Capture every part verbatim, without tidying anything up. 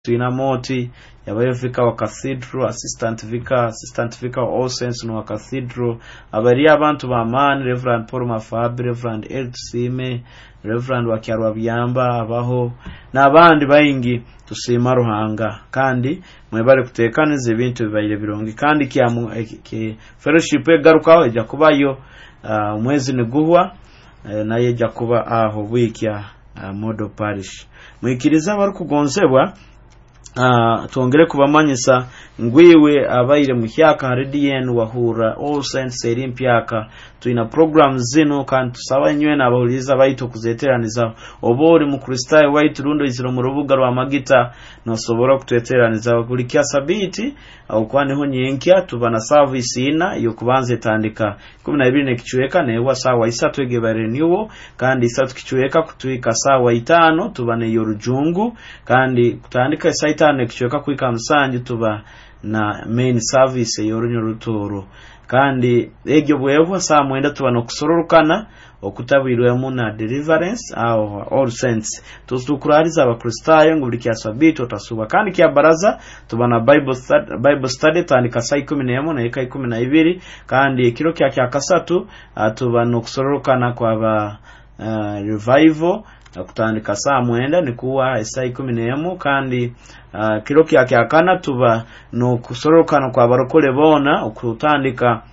tuina moti yabaye vika wa cathedral assistant vika assistant vika wa all saints no wa cathedral abari abantu ba man Reverend Paul Mafabi, Reverend Ed Sime, Reverend wa Kyarwa Byamba abaho nabandi bayingi tusima Ruhanga kandi mwebale kutekaniza ibintu bibayire birongi kandi kya ke fellowship egarukaho ejya kubayo uh, umwezi niguhwa uh, naye ejya kuba aho bwikya uh, Model Parish mwikiriza bari kugonzebwa Uh, tuongere kubamanyisa ngwiwe abaire mu kyaka Haridien wahura all saints eri mpyaka tuina program zino kandi tusaba nywe n'abahuriza bayito kuzeteraniza obori mu Kristayo waitu rundo iziro mu rubuga rwa magita no sobora kuteteraniza buri kya sabiti au kwaneho nyenkya tubana service ina yo kubanze tandika kumi na ibiri nekichweka ne wa sawa isatu egebare niwo kandi isatu kichweka kutuika sawa itano tubane yo rujungu kandi kutandika isa tane kichweka kuika msanju tuba na main service yoronyo rutoro kandi egyo bweho saa mwenda tubano kusororukana okutabirwemo na deliverance au all saints tustukurariza abakristayo ngo buri cyasabito tasuba kandi kya baraza tubana bible study, bible study tandika saa kumi n'imwe na eka kumi na ibiri kandi ikiro kya kya kasatu tubano kusororukana kwa ba uh, revival kutandika saa mwenda ni kuwa saa kumi n'imwe kandi uh, kiro kya kya kana tuba no kusorokana kwa barokole bona okutandika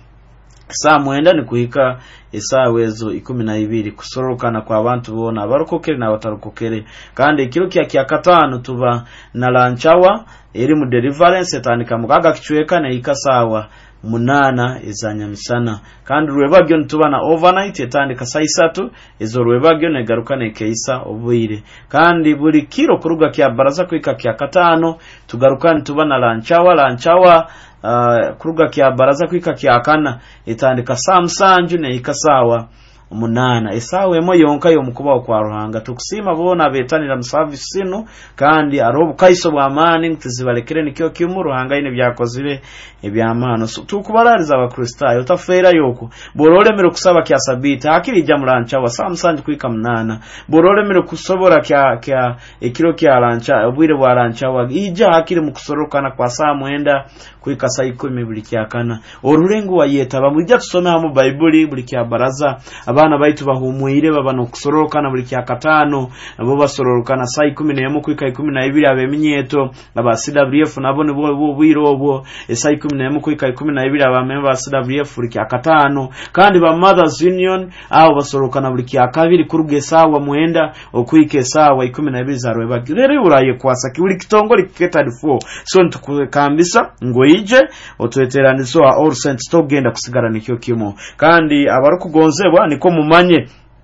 saa mwenda ni kuhika isaa wezo kumi na ibiri kusorokana kwa abantu bona barokokere na batarokokere kandi kiro kya kya katano tuba na lanchawa eri mu deliverance tandika mugaga kichweka na ikasawa munana izanyamisana kandi rwebagyo ntubana overnight etandika saa isatu izo rwebagyo negarukane keisa obwire kandi buri kiro kuruga kya baraza kwika kya katano tugarukane tubana lanchawa lanchawa uh, kuruga kya baraza kwika kya kana etandika saa msanju ne ikasawa munana esawe mo yonka yo mukuba kwa Ruhanga tukusima bona betanira mu service sino kandi arobu kaiso bwamani ntizibalekere nikyo kimu Ruhanga ine byakozire ebyamano so, tukubarariza abakristayo tafera yoko borole mero kusaba kya sabita akiri jamurancha wa samsanje kwika munana borole mero kusobora kya kya ekiro kya rancha obwire bwa rancha wa ija akiri mukusorokana kwa saa mwenda kwika saa ikumi buli kya kana orurengo wa yeta bamujja tusoma mu Bible buli kya baraza abana baitu bahumuire babano kusorokana buli kya katano abo basorokana saa kumi n'imwe kwika kumi na ibiri abeminyeto aba C W F nabo ne bo bwirobo saa kumi n'imwe kwika kumi na ibiri abamemba ba C W F buli kya katano kandi ba Mothers Union abo basorokana buli kya kabiri kuruge sawa mwenda okwike sawa kumi na ibiri za rweba rero uraye kwasa kibuli kitongoli kiketa four so ntukambisa ngo ije otweteranizo wa all saints togenda kusigara nikyo kimo kandi abarukugonzebwa niko mumanye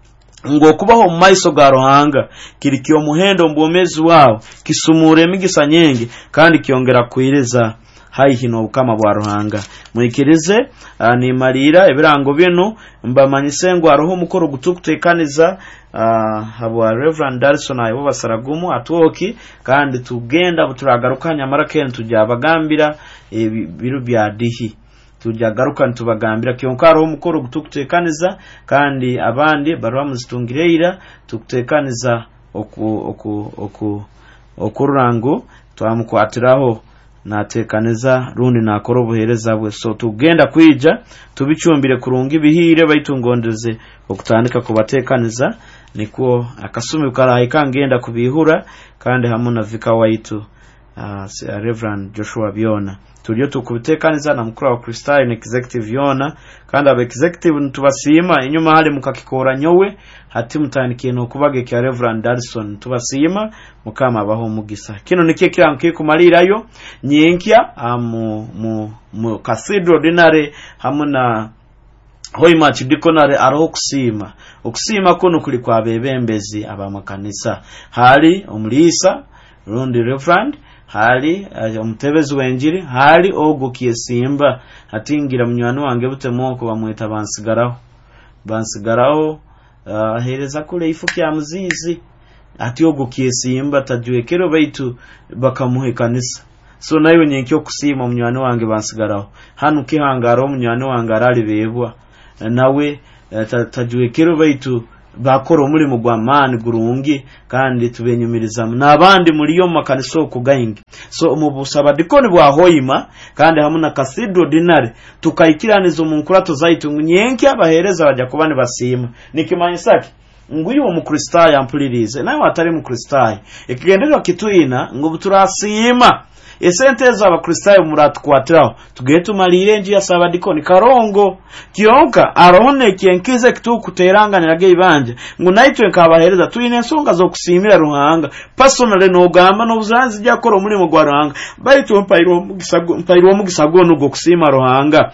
ngo kubaho mu maiso ga Ruhanga kirikiyo muhendo mbomezi wao kisumure migisa nyenge kandi kiongera kuireza haihino ukama bwa Ruhanga mwikirize uh, ni marira ebirango bino mbamanyise ngo aroho mukoro gutukutekaniza uh, habwa Reverend Darson ayo basaragumu atwoki kandi tugenda buturagaruka mara ken tujabagambira e, biru bya dihi tujagaruka ntubagambira kyonkaro umukoro gutukutekaniza kandi abandi barwa muzitungireira tukutekaniza oku oku oku okurango twamukwatiraho natekaniza rundi nakoro buhereza bwe so tugenda kwija tubicumbire kurunga ibihire bayitungondeze okutandika kubatekaniza niko akasumi karayi kangenda kubihura kandi hamuna vika waitu uh, Reverend Joshua Byona tulio tukubitekaniza na mkuru wa Kristayo executive Yona kandi aba executive ntubasima inyuma hali mukakikora nyowe hati mutanikiye no kubage kya Reverend Darson tubasima mukama abaho mugisa kino nikiye kirankiye kumalirayo nyenkya mu mu mu cathedral dinare hamuna hoyi match dikonare aroho kusima okusima kono kuli kwa bebembezi abamakanisa hali omulisa rundi Reverend hali umutebezi uh, wenjiri hali ogukiye simba atingira munywano wange butemoko bamweta bansigaraho bansigaraho uh, hereza kule ifu kya muzizi ati ogukiye simba tajuekero baitu bakamuhe kanisa so nayo nyenkyo kusima munywano wange bansigaraho hanu kihangaro munywano wange arali bebwa nawe uh, tajuekero baitu bakora umurimo gwa mani gurungi kandi tubenyumiriza nabandi muri yo makanisa okugaingi. So mu busaba dikoni bwa hoima kandi hamuna cathedral dinari tukayikiranizo mu nkurato zaitu nyenki abahereza bajya kubane basima nikimanyisaki nguyu wo mukristaye ampulirize nawe atari mukristaye ikigenderwa kituina ngo buturasima esente z'abakristaye muratkwatiraho tugiye tumalire nji ya sabadikoni karongo kionka arone kyenkize kitu kuteranganira ge ibanje ngo naitwe kabahereza tuyine nsonga zo kusimira Ruhanga personally no gamba no buzanzi byakora muri mu Rwanda bayitwe mpayiro mugisago mpayiro mugisago no kusima Ruhanga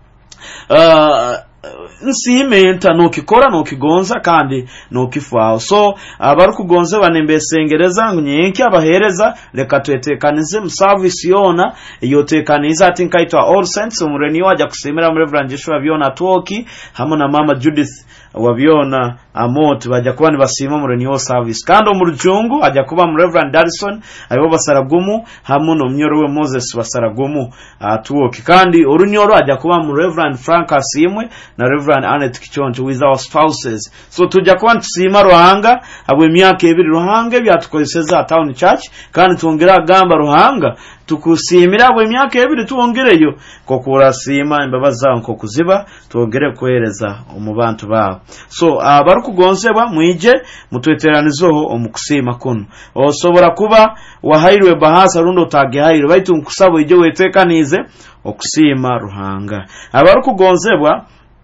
uh, nsimenta no kikora no kigonza kandi no kifao. So abari kugonze banembesengereza nyenki abahereza reka twetekanize mu service yona iyo tekaniza ati nkaitwa All Saints umureni waje kusemera muri Reverend Joshua Biona Toki hamwe na Mama Judith wabiona amot bajya kuba ni basima muri niyo service kandi mu rujungu ajya kuba mu Reverend Darson ayo basaragumu hamwe no mnyoro we Moses basaragumu atuoki kandi urunyoro ajya kuba mu Reverend Frank Asimwe na Reverend Annette Kichoncho with our spouses. So tujya kuba tusima Ruhanga abwe myaka ibiri Ruhanga byatukozeseza Town Church kandi tuongera gamba Ruhanga tukusimira abwe myaka ibiri tuongereyo ko kurasima imbabazi zawo ko kuziba tuongere kohereza umubantu bawo. So abari kugonzeba mwije mutweteranizoho omukusima kuno osobora kuba wahayirwe bahasa rundo tagehayire baitu nkusabo ije wetekanize okusima Ruhanga. Abari kugonzebwa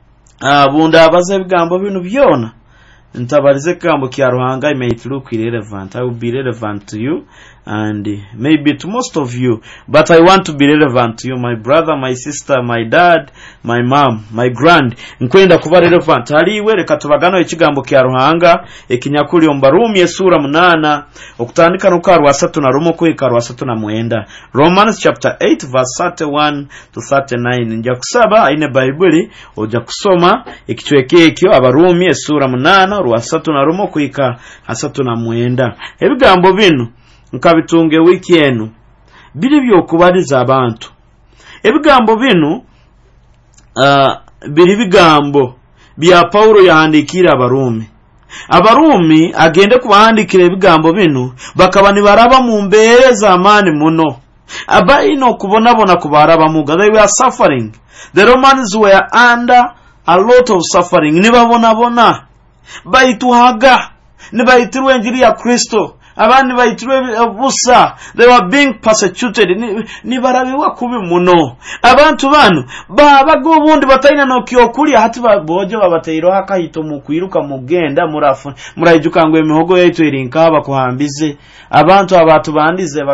abunda abaze bigambo bino byona ntabarize kambo kya Ruhanga. It may look irrelevant, I will be relevant to you and maybe to most of you, but I want to be relevant to you, my brother, my sister, my dad, my mom, my grand. Nkwenda kuba relevant haliwe reka tubagano ikigambo kya Ruhanga ekinyakuri ombarumi esura munana okutandika no karwa satu na romo ko ikarwa satu na mwenda. Romans chapter eight verse thirty-one to thirty-nine. Nja kusaba ine Bible oja kusoma ekichweke ekyo abarumi esura munana rwa satu na romo ko ika asatu na mwenda. Ebigambo bino nkabitunge wiki eno biri byokubaliza abantu. Ebigambo bino uh, biri bigambo bya Paulo yahandikira abarumi. Abarumi agende kubahandikira ebigambo bino bakaba ni baraba mu mbere za mani muno abaino kubonabona kubaraba muga. They were suffering. The Romans were under a lot of suffering. Nibabona bona baituhaga nibaitirwe njiri ya Kristo abandi bayitirwe busa. They were being persecuted. Ni, ni barabiwa kubi muno abantu bano baba gobundi batayina no kyokuri hati baboje babatayiro hakahito mu kwiruka mugenda murafu murayijuka ngo imihogo yaitu irinka bakuhambize abantu abatu bandize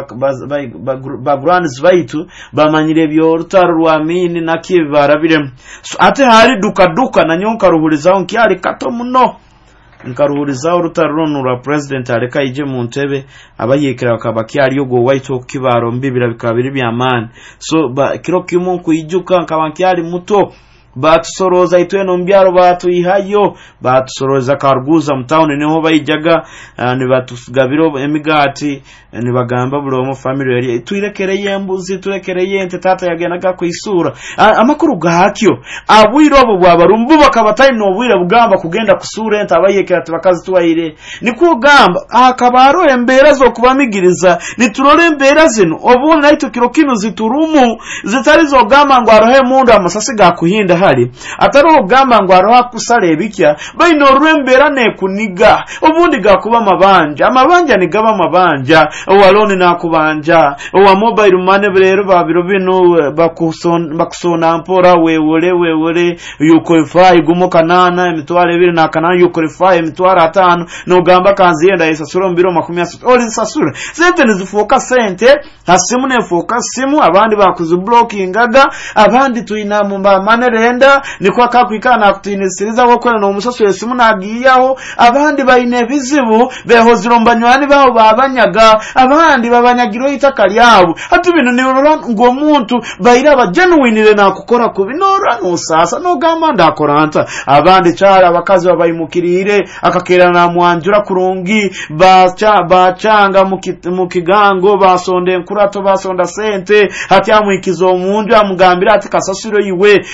bagurandize bayitu bamanyire byo rutaro rwamini nakibarabire. So, ate hari duka duka na nyonka ruhurizaho nkyari kato muno nkaruhurizaho rutaruno rwa president areka ije mu ntebe abayekera bakabaki ariyo go white okibaro mbibira bikabiri byamani. So ba kiro kimu kuyijuka nkabanki ari muto batusoroza itweno mbyaro batuyihayo batusoroza karuguza mtaone niho bayijaga uh, ni batugabiro emigati uh, ni bagamba bulo mu family yari tuirekereye embuzi turekereye ente tata yagenaga kwisura uh, amakuru gahakyo abwiro abo bwabarumbu bakabatayi no bwira bugamba kugenda kusura ente abayekera tubakazi tuwayire niko gamba akabaro embera zo kubamigiriza niturore embera zino obone naito kiro kino ziturumu zitari zo gamba ngo arohe mundu amasasi gakuhinda hari ataro gamba ngo aroha kusale bikya baino rwembera ne kuniga obundi gakuba amabanja amabanja ni gaba amabanja walone nakubanja owa mobile money rero babiro bino bakusona bakusona mpora wewole wewole yuko fai gumo kanana emitware biri na kanana yuko fai emitware atano no gamba kanzi yenda isasuro mbiro makumi asatu oli sasura sente nizifoka sente hasimu ne foka simu abandi bakuzu blocking gaga abandi tuina mumba manere niko akakwikana akutiniziriza gukora no umusoso yesimu nagiyaho abandi bayine bizibu behozirombanywani baho babanyaga abandi babanyagiro itaka lyabo ati bino ni ngo muntu bayira ba genuine nakukora kubinora no sasa no gamba ndakoranta abandi cyara abakazi babayimukirire akakera na mwanjura kurungi bacha bacanga mu kigango basonde nkurato basonda sente hati amwikizo mundu amugambira ati kasasiro yiwe yiwe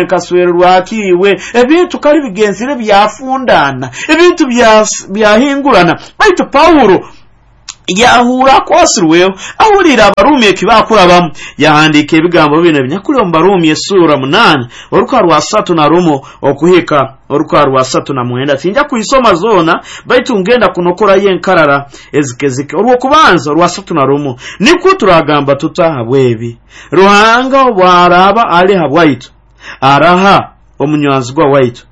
kaswero rwakiwe ebintu kali bigenzire byafundana ebintu byahingurana baitu Paulo yahura kwasirweho ahurira abarumi ekibakurabamu yahandika ebigambo bino binyakuri mu barumi esura munani oruka rwa satu na rumo okuhika oruka rwa satu na mwenda tinja kuisoma zona baitu ngenda kunokora yenkarara ezikezike orwo kubanza rwa satu na rumo niko turagamba tutahabwebi ruhanga bwaraba ali habwaitu araha omunywanzi gwa waitu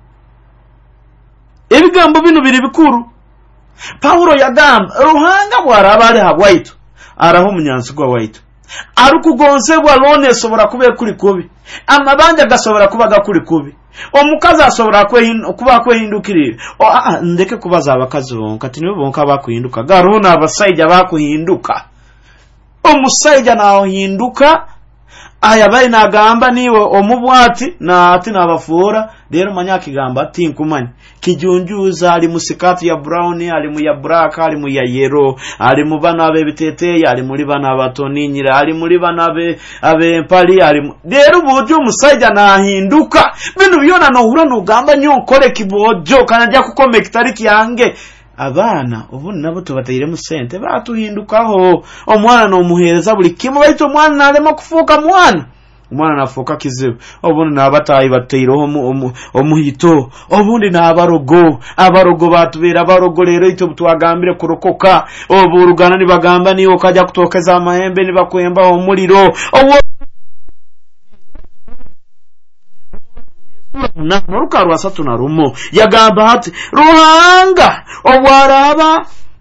ebigambo bino biri bikuru Paulo yagamba ruhanga bwaraba ali habwaitu araho omunyanzi gwa waitu arukugonzebwa lone sobora kube kuri kubi amabanja gasobora kuba gakuri kubi omukazi asobora kuba kwehindukirira o ndeke kubaza abakazi bonka tinibo bonka bakuhinduka garona abasaija bakuhinduka omusaija naho hinduka aya bari nagamba niwe omubwati na ati nabafura rero manyaki gamba ati nkumanya kijunjuza ali musikati ya brown ali mu ya black ali mu ya yellow ali mu bana be bitete ali muri bana batoninyira ali muri bana be abe pali ali rero bojo musaija nahinduka bintu byona no hura no gamba nyokore kibojo kanajya kukomeka itariki yange abana ubu nabo tubatayire mu sente batuhindukaho omwana no muhereza buri kimwe bayito omwana narema kufuka mwana umwana nafuka kizibu obundi nabatayi bateiroho omuhito obundi nabarogo abarogo batubera abarogo rero ito twagambire kurokoka oburugana nibagamba niyo kajya kutokeza amahembe nibakwemba omuliro owo na ruka rwa satu na rumo yagamba hati ruhanga obwaraba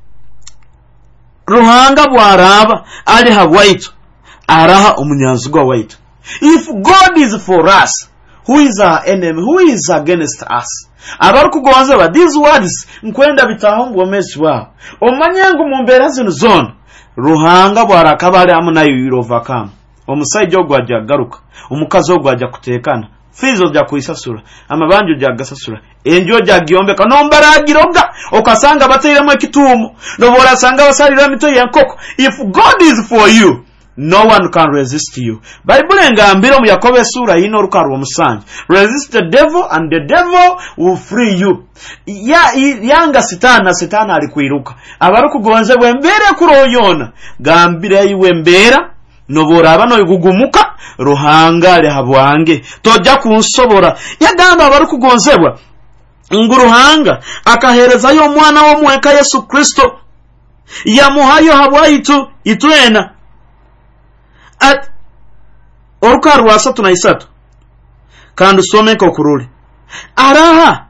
ruhanga bwaraba ali habwaitu araha omunyanzi gwa waitu. If God is for us, who is our enemy? Who is against us? Abarukugonza ba these words nkwenda bitaho ngomesi wa omanyangu mumbera zino zone ruhanga bwarakabali amunayo yurovakam omusaija ogwajja garuka omukazi ogwajja kutekana fizo jya kuisasura amabanjo jya gasasura enjo jya gyombeka nombara giroga okasanga bateyiramo ekitumo nobora sanga basalira mito yankoko. If God is for you, no one can resist you. Bible ngambira mu Yakobo sura ino rukarwa musanje. Resist the devil and the devil will free you. Ya yanga sitana sitana alikuiruka. Abarukugonze bwembere kuroyona. Gambira iwe mbera nobora abano igugumuka ruhanga le habwange tojja kunsobora. Yagamba abarukugonzebwa nguruhanga akahereza yo mwana wo mweka Yesu Kristo yamuhayo habwaitu itwena at orukaru wa satu na isatu kandi usomeko kuruli araha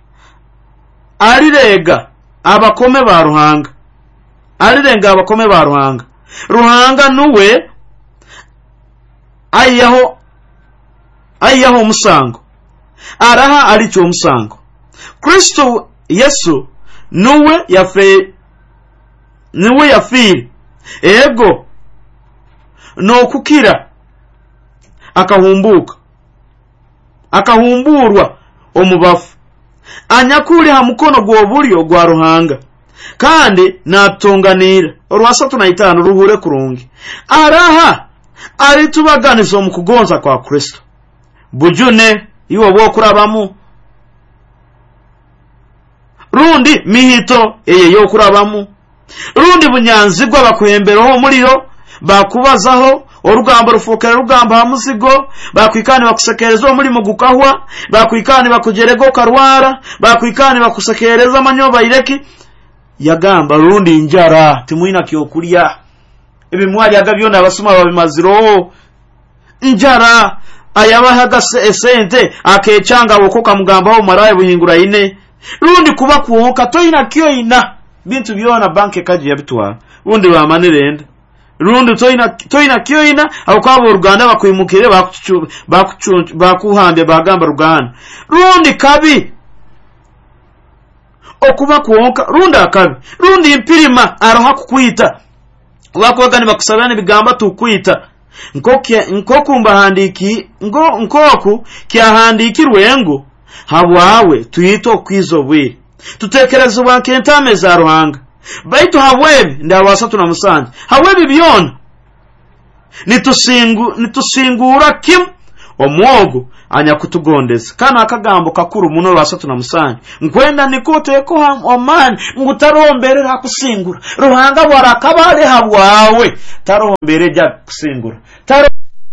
arirega abakome ba ruhanga arirenga abakome ba ruhanga ruhanga nuwe ayaho ayaho musango araha ari cyo musango Kristo Yesu nuwe yafe nuwe yafiri ego no kukira akahumbuka akahumburwa omubafu anyakuri ha mukono gwo bulyo gwa ruhanga kandi natonganira orwasatu na itanu ruhure kurungi araha ari tubaganizo mu kugonza kwa Kristo bujune iwo bokurabamu rundi mihito eye yo kurabamu rundi bunyanzigwa bakwemberoho muliro bakubazaho orugambo rufukera rugamba hamuzigo bakwikani bakusekereza muri mu gukahwa bakwikani bakujerego karwara bakwikani bakusekereza manyoba ireki yagamba rundi njara timuina kyokulya ebimwali agabyona abasuma babimaziro njara ayabahaga sente akechanga bokoka mugamba ho maraye buhingura ine rundi kuba kuonka toina kyo ina bintu byona banke kaji yabitwa rundi bamanirenda rundi toina toina kyo ina akwabo Ruganda bakwimukire bakucu bakucu bakuhambe bagamba Ruganda rundi kabi okuba kuonka rundi akabi rundi impirima aroha kukwita wakogani bakusabana bigamba tukwita nkoke nkokumba handiki ngo nkoku kyahandikirwe ngo habwawe tuyito kwizobwe tutekereza bankentame za ruhanga baitu habwebe ndawasatu na musanje habwebe byona nitusingu nitusingura kim omwogo anya kutugondeza kana akagambo kakuru muno lwasatu na musanju nkwenda nikoteko omani ngutaromberera kusingura ruhanga bwarakabale habwawe tarombere ja kusingura taro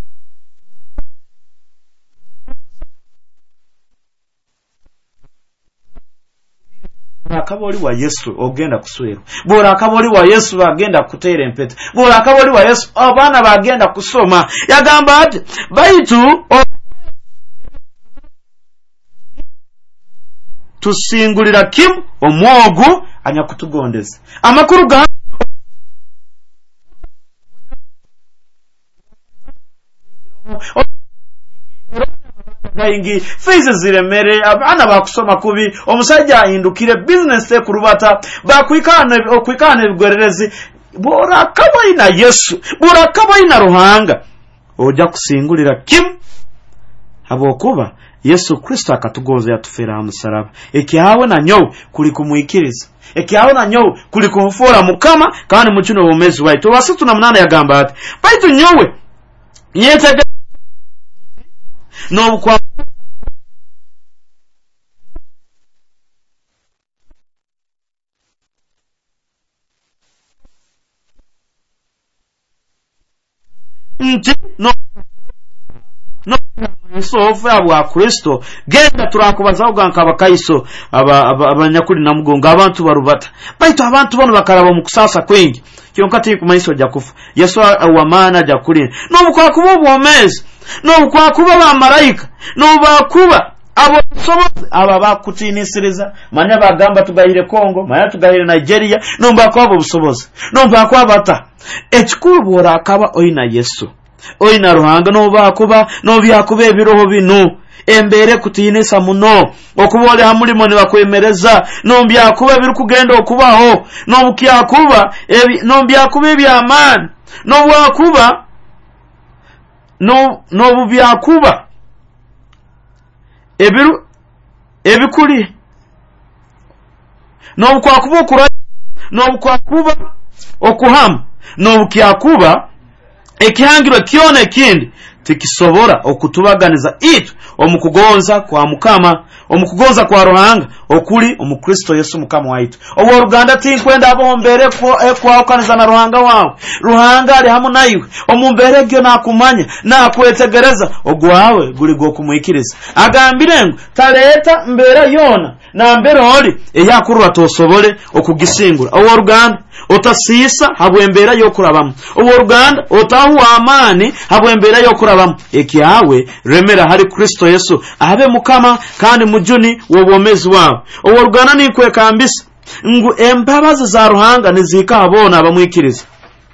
akaboli wa Yesu ogenda kuswera bora akaboli wa Yesu bagenda kutera empeta bora akaboli wa Yesu abana bagenda kusoma yagamba ati baitu tusingulira kim omwogo anya kutugondeza amakuru ga gaingi fize ziremere abana bakusoma kubi omusajja ahindukire business te kurubata bakwikana okwikana bigwererezi bora kabaina Yesu bora kabaina ruhanga oja kusingulira kim habokuba Yesu Kristo akatugoza yatufera amusaraba ekihawe na nyo kuli kumwikiriza ekihawe na nyo kuli kumfora mukama kandi mukino bomezi waitu wasatu na munana yagamba ati baitu nyowe yetega no kwa nti no no sofu abwa Kristo genda turakubaza uganka bakaiso abanyakuri na mugonga abantu barubata baitu abantu bano bakaraba mu kusasa kwingi kyonkati kumaiso ja kufa Yesu awamana ja kuri no bukwa kuba bomezi no bukwa kuba ba malaika no bakuba abo sobozi aba bakutinisiriza manya bagamba tugahire Kongo manya tugahire Nigeria no bakwa abo busobozi no bakwa bata ekikuru bora akaba oina Yesu oina ruhanga no bakuba no byakuba ebiroho binu embere kutinisa muno okubole hamulimo ni bakwemereza no byakuba biri kugenda okubaho no bukyakuba ebi no byakuba ebyamani no bwakuba no no byakuba ebiru ebikuli no bukwakuba okura no bukwakuba okuhama no bukyakuba ekihangiro kione kindi tikisobora okutubaganiza itu omukugonza kwa mukama omukugonza kwa ruhanga okuli omukristo Yesu mukama waitu owo ruganda tinkwenda abombere kwa kwa okaniza na ruhanga wawe ruhanga ali hamu naiwe omumbere gyo nakumanya na kwetegereza ogwawe guli go kumwikiriza agambire ngo taleta mbera yona na mbere oli eyakurwa tosobole okugisingura owo ruganda otasisa habwembera yo kurabamu owo ruganda otahu amani habwembera yo kurabamu ekiawe remera hari Kristo Yesu abe mukama kandi mujuni wobomezi wawe owo ruganda ni kwekambisa ngu embabazi za ruhanga nizika abona abamwikiriza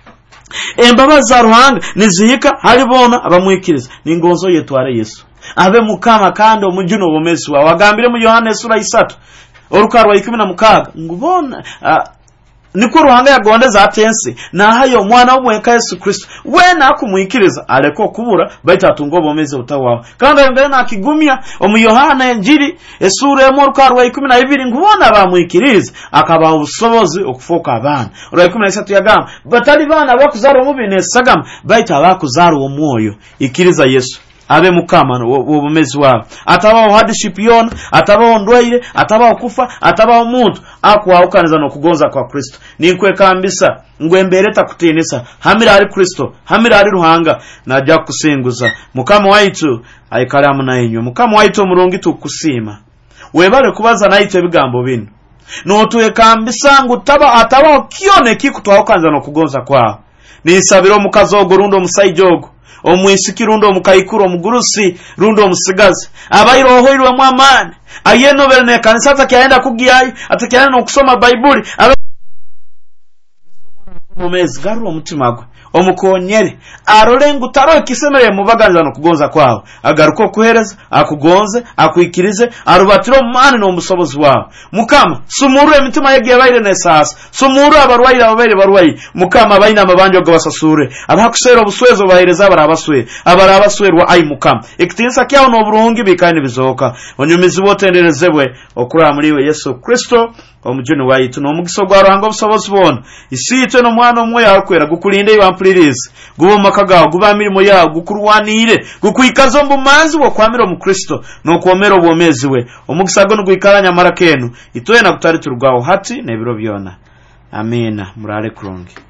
embabazi za ruhanga nizika hari bona abamwikiriza ningonzo yetware Yesu abe mukama kandi omujuni wobomezi wawe agambire mu Yohana sura isatu orukarwa ikumi na mukaga ngubona uh, niko ruhanga yagondeza atensi na hayo mwana w'umweka Yesu Kristo we nakumwikiriza aleko kubura baitatungo bomeze utawawe kandi ngene nakigumya omu Yohana injiri esura ya murukarwa ikumi na ibiri ngubona bamwikiriza akabaho ubusobozi okufoka abana ura ikumi na isatu yagamba batali bana bakuzaro mu binesagama baita bakuzaro uwo mwoyo ikiriza Yesu abe mukama wobumezi wawe atabaho hardship yona atabaho ndwaire atabaho kufa atabaho muntu akwa ukaniza no kugonza kwa Kristo ninkwe kambisa ngwembereta kutinisa hamira ari Kristo hamira ari ruhanga najya kusinguza mukama waitu ayikaramu na inyo mukama waitu murungi tukusima webale kubaza naito ebigambo bino no tuwe kambisa ngutaba atabaho kione kikutwa ukanza no kugonza kwa nisabiro mukazogo rundo musaijogo omwisiki rundo omukayikuro omugurusi rundo omusigazi abayiro hoirwe mwamani ayeno berne kanisa atakienda kugiyayi atakienda okusoma Bible omezi garu omutima gwe omukonyere arolengu taro kisemere mubaganza no kugonza kwawo agaruko kuhereza akugonze akuikirize arubatiro mani no musobozi wawo mukama sumuru emitima yege bayire nesasa sumuru abarwayi ababere barwayi mukama bayina amabanjo gabasasure abakusera obuswezo bahereza barabaswe abarabaswerwa ayi mukama ekitinsa kyawo no burungi bikani bizoka onyumizi botenderezebwe okura muri we Yesu Kristo omujuni wayitu n'omugisa gwa Ruhanga obusobozi bwona isiitwe n'omwana omwe yakwera gukulinde ibampulirize gubomaka gawo guba mirimo yawo gukurwanire gukwikaza omumanzi bwokwamira omu Kristo n'okwomera obwomezi we omugisa gono gwikaranya mara kenu itwe na kutari turugwaho hati n'ebiro byona amina murare kurungi.